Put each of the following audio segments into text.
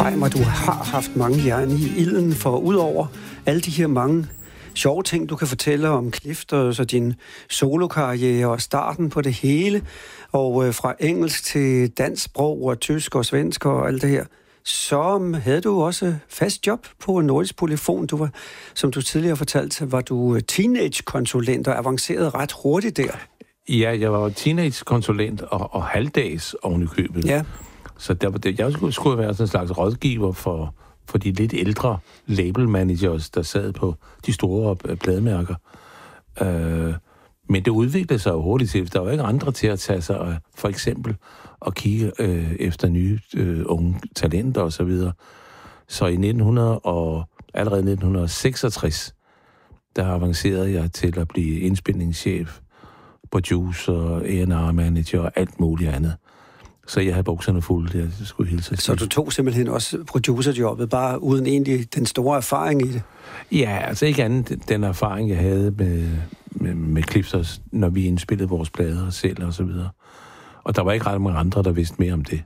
Reimer, du har haft mange jern i ilden, for udover alle de her mange sjove ting, du kan fortælle om Clifters og din solokarriere og starten på det hele, og fra engelsk til dansk sprog og tysk og svensk og alt det her, så havde du også fast job på Nordisk Polyfon. Du var, som du tidligere fortalte, var du teenage-konsulent og avancerede ret hurtigt der. Ja, jeg var teenage-konsulent og halvdags oven i købet. Ja. Så jeg skulle være sådan en slags rådgiver for de lidt ældre label managers, der sad på de store plademærker. Men det udviklede sig jo hurtigt til. Der var ikke andre til at tage sig for eksempel og kigge efter nye unge talenter og så videre. Så i allerede 1966, der avancerede jeg til at blive indspilningschef, producer, A&R manager og alt muligt andet. Så jeg havde bukserne fulde, jeg skulle hilse. Så du tog simpelthen også producerjobbet, bare uden egentlig den store erfaring i det? Ja, altså ikke andet den erfaring, jeg havde med Clifters, når vi indspillede vores plader selv og så videre. Og der var ikke ret mange andre, der vidste mere om det.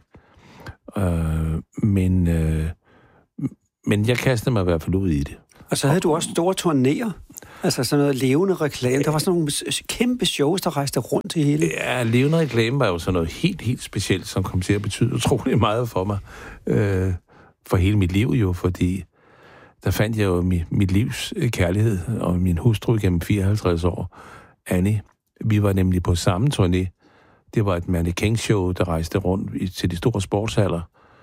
Men jeg kastede mig i hvert fald ud i det. Og så havde du også store turnéer? Altså sådan noget levende reklame. Der var sådan nogle kæmpe shows, der rejste rundt i hele. Ja, levende reklame var jo sådan noget helt specielt, som kom til at betyde utrolig meget for mig. For hele mit liv jo, fordi der fandt jeg jo mit livs kærlighed og min hustru gennem 54 år, Annie. Vi var nemlig på samme turné. Det var et mannequin-show, der rejste rundt til de store sportshaller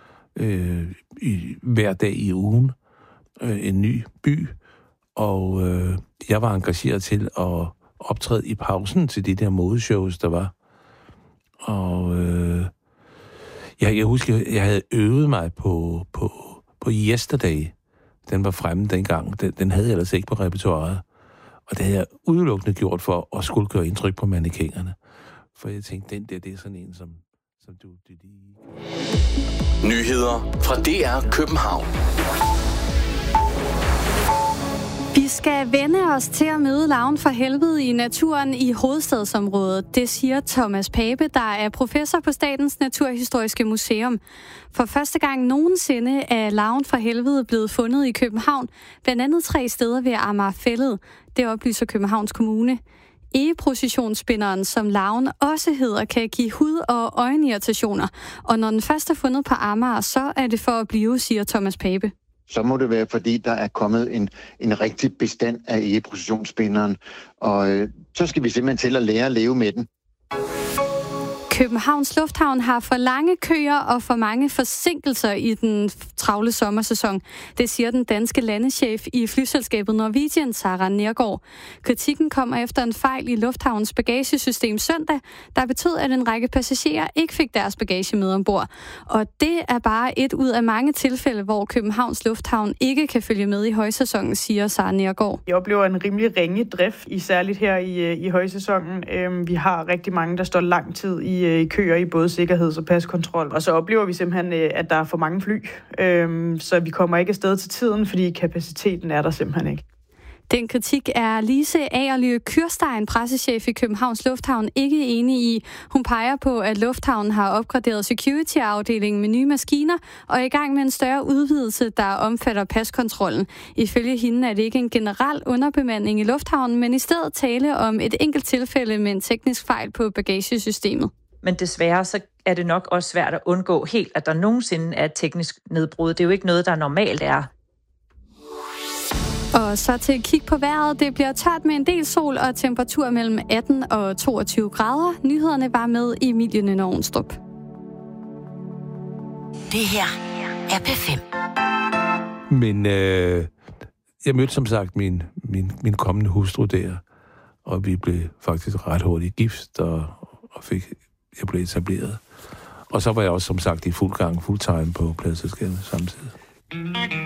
hver dag i ugen. En ny by. Og jeg var engageret til at optræde i pausen til de der modeshows, der var. Og jeg husker, jeg havde øvet mig på Yesterday. Den var fremme dengang. Den havde jeg ellers ikke på repertoiret. Og det havde jeg udelukkende gjort for at skulle gøre indtryk på mannequinerne. For jeg tænkte, det er sådan en, som du... Nyheder fra DR København. Vi skal vende os til at møde larven for helvede i naturen i hovedstadsområdet. Det siger Thomas Pape, der er professor på Statens Naturhistoriske Museum. For første gang nogensinde er larven for helvede blevet fundet i København, blandt andet 3 steder ved Amagerfælled. Det oplyser Københavns Kommune. Egeprocessionsspinderen, som larven også hedder, kan give hud- og øjenirritationer. Og når den først er fundet på Amager, så er det for at blive, siger Thomas Pape. Så må det være, fordi der er kommet en rigtig bestand af egeprocessionsspinderen. Og så skal vi simpelthen til at lære at leve med den. Københavns Lufthavn har for lange køer og for mange forsinkelser i den travle sommersæson. Det siger den danske landeschef i flyselskabet Norwegian, Sara Nergård. Kritikken kommer efter en fejl i Lufthavns bagagesystem søndag, der betød, at en række passagerer ikke fik deres bagage med ombord. Og det er bare et ud af mange tilfælde, hvor Københavns Lufthavn ikke kan følge med i højsæsonen, siger Sara Nergård. Jeg oplever en rimelig ringe drift, særligt her i højsæsonen. Vi har rigtig mange, der står lang tid i køer i både sikkerheds- og paskontrol. Og så oplever vi simpelthen, at der er for mange fly. Så vi kommer ikke afsted til tiden, fordi kapaciteten er der simpelthen ikke. Den kritik er Lise Agerlø Kyrstein, pressechef i Københavns Lufthavn, ikke enig i. Hun peger på, at Lufthavnen har opgraderet security-afdelingen med nye maskiner og er i gang med en større udvidelse, der omfatter paskontrollen. Ifølge hende er det ikke en generel underbemanding i Lufthavnen, men i stedet tale om et enkelt tilfælde med en teknisk fejl på bagagesystemet. Men desværre så er det nok også svært at undgå helt, at der nogensinde er et teknisk nedbrud. Det er jo ikke noget, der normalt er. Og så til at kigge på vejret. Det bliver tørt med en del sol og temperatur mellem 18 og 22 grader. Nyhederne var med Emilie Nønner-Onstrup. Det her er P5. Men jeg mødte som sagt min kommende hustru der, og vi blev faktisk ret hurtigt gift, og jeg blev etableret. Og så var jeg også som sagt i fuld gang, fulltime på pladeselskabet samtidig.